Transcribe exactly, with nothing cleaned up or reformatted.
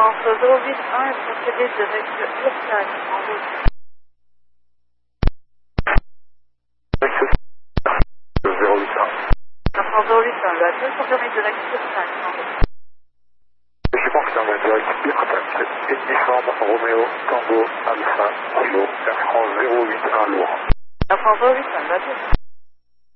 France zéro huit un est procédé direct Ursac en route. zéro huit un. La France zéro huit un, la deux confirmée direct Ursac en route. Je pense que c'est un direct Irtac, uniforme Roméo, Tango, Alpha, Kilo, Air France zéro huit un lourd. La France zéro huit un, la deux.